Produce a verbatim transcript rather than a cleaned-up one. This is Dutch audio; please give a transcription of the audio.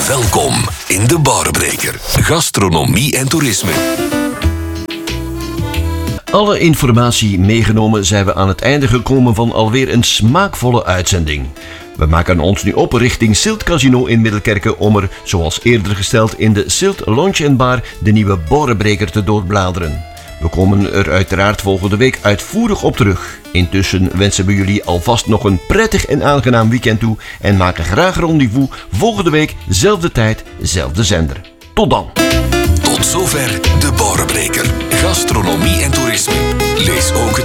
Welkom in de Barebreker. Gastronomie en toerisme. Alle informatie meegenomen zijn we aan het einde gekomen van alweer een smaakvolle uitzending. We maken ons nu op richting Sylt Casino in Middelkerke om er, zoals eerder gesteld, in de Sylt Lounge en Bar de nieuwe Barebreker te doorbladeren. We komen er uiteraard volgende week uitvoerig op terug. Intussen wensen we jullie alvast nog een prettig en aangenaam weekend toe en maken graag rendezvous volgende week, zelfde tijd, zelfde zender. Tot dan! Tot zover de Barebreker. Gastronomie en toerisme. Lees ook het